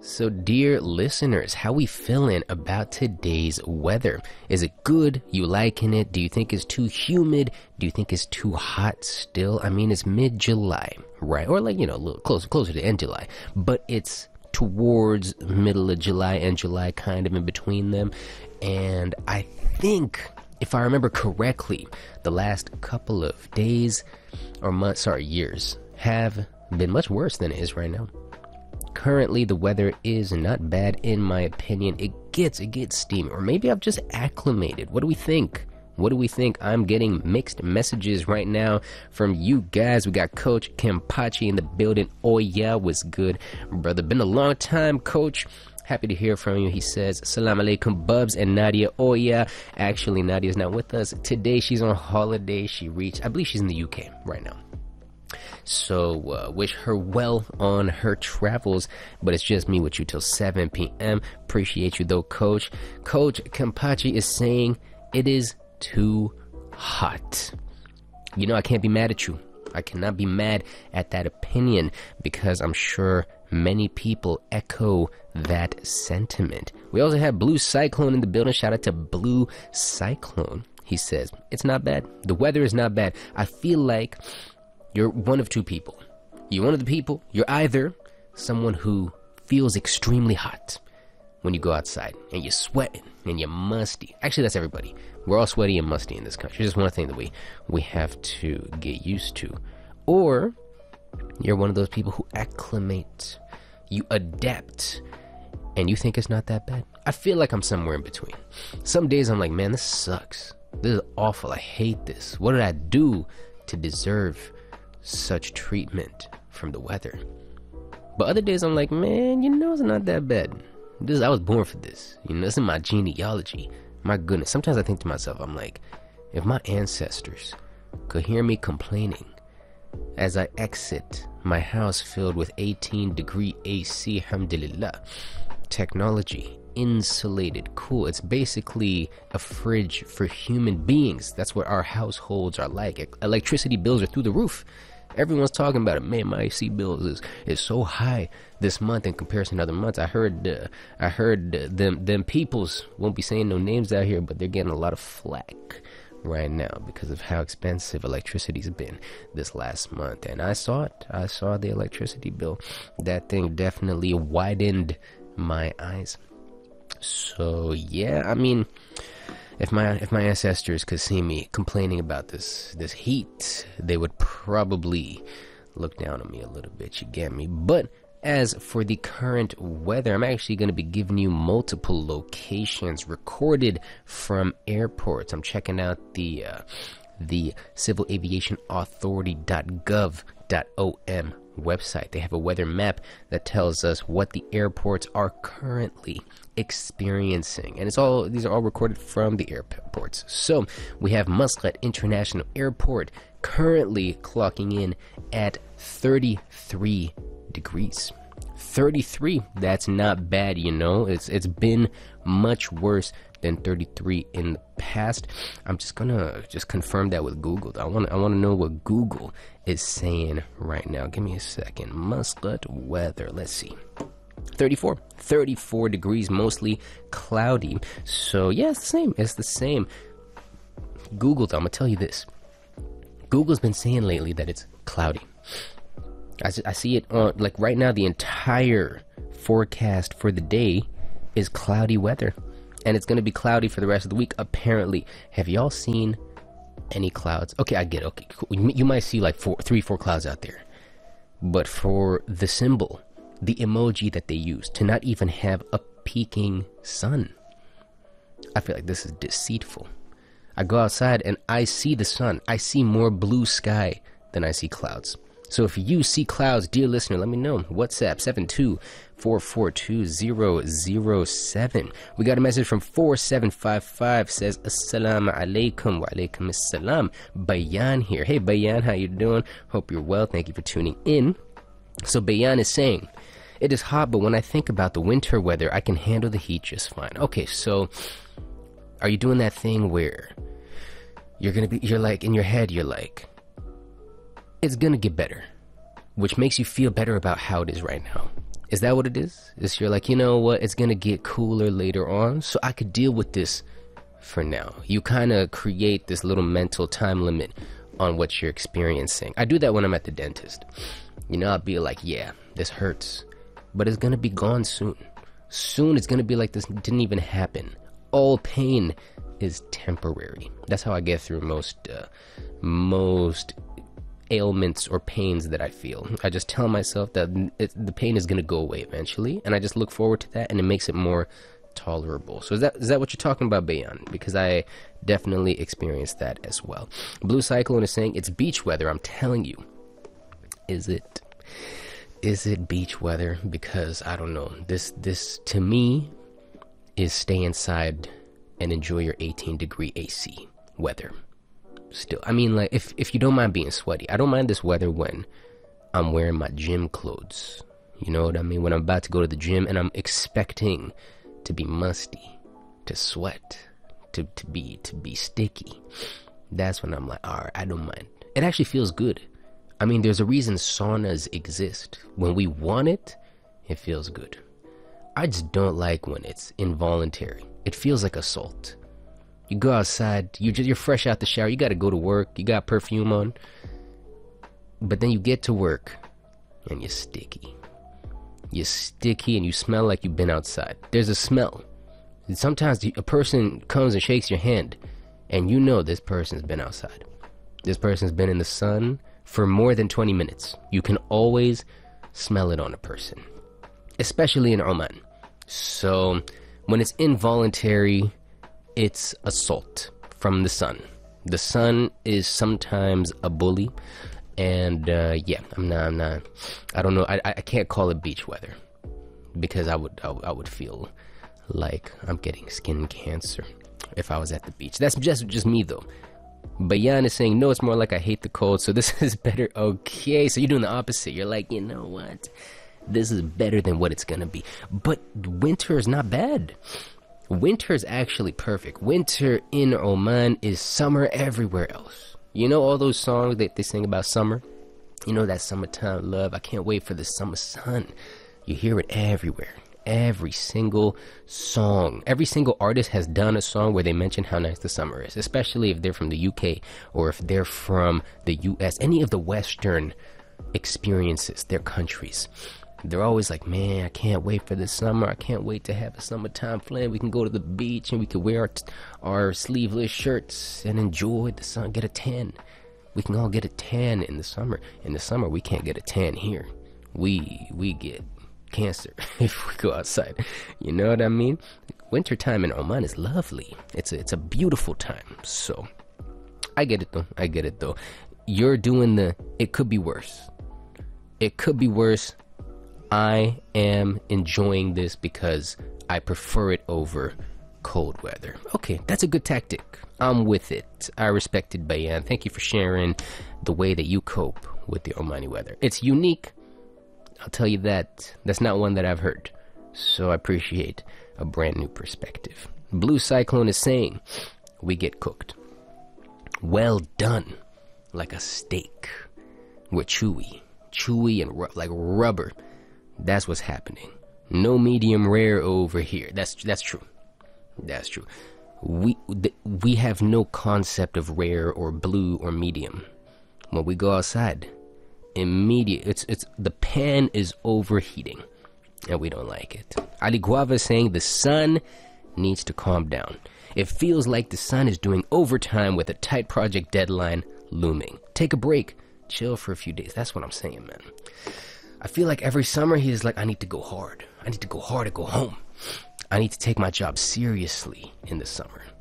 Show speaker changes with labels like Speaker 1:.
Speaker 1: So dear listeners, how we feeling about today's weather? Is it good? You liking it? Do you think it's too humid? Do you think it's too hot still? I mean, it's mid-July, right? Or like, a little closer to end July, but it's towards middle of July and July, kind of in between them. And I think, if I remember correctly, the last couple of days or months, years have been much worse than it is right now. Currently, the weather is not bad in my opinion. It gets steamy, or maybe I've just acclimated. What do we think? I'm getting mixed messages right now from you guys. We got Coach Kempachi in the building. Oh yeah, what's good, brother? Been a long time, Coach. Happy to hear from you. He says, Salam alaikum, Bubs and Nadia. Oh yeah, actually Nadia's not with us today. She's on holiday. I believe she's in the UK right now. So wish her well on her travels, but it's just me with you till 7 p.m. Appreciate you though, Coach. Coach Kempachi is saying it is too hot. I can't be mad at you. I cannot be mad at that opinion because I'm sure many people echo that sentiment. We also have Blue Cyclone in the building. Shout out to Blue Cyclone. He says, it's not bad. The weather is not bad. I feel like you're one of two people. You're one of the people. You're either someone who feels extremely hot when you go outside and you're sweating and you're musty. Actually, that's everybody. We're all sweaty and musty in this country. Just one thing that we have to get used to. Or you're one of those people who acclimate. You adapt and you think it's not that bad. I feel like I'm somewhere in between. Some days I'm like, man, this sucks. This is awful. I hate this. What did I do to deserve such treatment from the weather? But other days I'm like, man, it's not that bad. I was born for this. This is my genealogy. My goodness. Sometimes I think to myself, I'm like, if my ancestors could hear me complaining as I exit my house filled with 18-degree AC, alhamdulillah, technology, insulated, cool. It's basically a fridge for human beings. That's what our households are like. Electricity bills are through the roof. Everyone's talking about it. Man, my AC bill is so high this month in comparison to other months. I heard them peoples, won't be saying no names out here, but they're getting a lot of flack right now because of how expensive electricity's been this last month. And I saw it. I saw the electricity bill. That thing definitely widened my eyes. So yeah, I mean, if my ancestors could see me complaining about this heat, they would probably look down on me a little bit, you get me? But as for the current weather, I'm actually going to be giving you multiple locations recorded from airports. I'm checking out the Civil Aviation Authority.gov.om website. They have a weather map that tells us what the airports are currently experiencing, and these are all recorded from the airports. So we have Muscat International Airport currently clocking in at 33 degrees. 33, that's not bad, it's been much worse than 33 in the past. I'm just gonna confirm that with Google. I want to know what Google is saying right now. Give me a second. Muscat weather, let's see. 34 degrees, mostly cloudy. So yeah, it's the same. Google, though, I'm gonna tell you this. Google's been saying lately that it's cloudy. I see it on, like right now, the entire forecast for the day is cloudy weather. And it's going to be cloudy for the rest of the week, apparently. Have y'all seen any clouds? Okay, I get it. Okay, cool. You might see like 3-4 clouds out there. But for the symbol, the emoji that they use to not even have a peeking sun, I feel like this is deceitful. I go outside and I see the sun. I see more blue sky than I see clouds. So if you see clouds, dear listener, let me know. WhatsApp 724420007. We got a message from 4755, says Assalamu alaikum. Wa alaikum assalam. Bayan here. Hey Bayan, how you doing? Hope you're well. Thank you for tuning in. So Bayan is saying, it is hot, but when I think about the winter weather, I can handle the heat just fine. Okay, so are you doing that thing where you're like, in your head, you're like, it's gonna get better, which makes you feel better about how it is right now. Is that what it is? Is you're like, you know what, it's gonna get cooler later on, so I could deal with this for now. You kind of create this little mental time limit on what you're experiencing. I do that when I'm at the dentist. You know, I'll be like, yeah, this hurts, but it's gonna be gone soon. Soon it's gonna be like this didn't even happen. All pain is temporary. That's how I get through most ailments or pains that I feel. I just tell myself that the pain is going to go away eventually, and I just look forward to that, and it makes it more tolerable. So is that what you're talking about, Bayan? Because I definitely experienced that as well. Blue Cyclone is saying it's beach weather. I'm telling you. Is it beach weather? Because I don't know. This to me is stay inside and enjoy your 18-degree AC weather. Still, I mean, like, if you don't mind being sweaty, I don't mind this weather when I'm wearing my gym clothes. You know what I mean? When I'm about to go to the gym and I'm expecting to be musty, to sweat, to be sticky. That's when I'm like, all right, I don't mind. It actually feels good. I mean, there's a reason saunas exist. When we want it, it feels good. I just don't like when it's involuntary. It feels like assault. You go outside, you're fresh out the shower, you gotta go to work, you got perfume on, but then you get to work and you're sticky. You're sticky and you smell like you've been outside. There's a smell. And sometimes a person comes and shakes your hand and you know this person's been outside. This person's been in the sun for more than 20 minutes. You can always smell it on a person, especially in Oman. So when it's involuntary, it's assault from the sun. The sun is sometimes a bully, and yeah, I'm not. I don't know. I can't call it beach weather because I would feel like I'm getting skin cancer if I was at the beach. That's just me though. Bayan is saying no. It's more like I hate the cold, so this is better. Okay, so you're doing the opposite. You're like, you know what? This is better than what it's gonna be. But winter is not bad. Winter is actually perfect. Winter in Oman is summer everywhere else. You know all those songs that they sing about summer? You know that summertime love? I can't wait for the summer sun. You hear it everywhere. Every single song. Every single artist has done a song where they mention how nice the summer is. Especially if they're from the UK or if they're from the US. Any of the Western experiences, their countries. They're always like, man, I can't wait for the summer. I can't wait to have a summertime fling. We can go to the beach and we can wear our sleeveless shirts and enjoy the sun, get a tan. We can all get a tan in the summer. In the summer, we can't get a tan here. We get cancer if we go outside. You know what I mean? Wintertime in Oman is lovely. It's a beautiful time. So I get it though. You're doing it could be worse. It could be worse. I am enjoying this because I prefer it over cold weather. Okay, that's a good tactic. I'm with it. I respect it, Bayan. Thank you for sharing the way that you cope with the Omani weather. It's unique. I'll tell you that. That's not one that I've heard. So I appreciate a brand new perspective. Blue Cyclone is saying, we get cooked. Well done. Like a steak. We're chewy and like rubber. That's what's happening. No medium rare over here. That's true. That's true. We have no concept of rare or blue or medium. When we go outside, it's the pan is overheating, and we don't like it. Ali Guava is saying the sun needs to calm down. It feels like the sun is doing overtime with a tight project deadline looming. Take a break, chill for a few days. That's what I'm saying, man. I feel like every summer he is like, I need to go hard. I need to go hard to go home. I need to take my job seriously in the summer.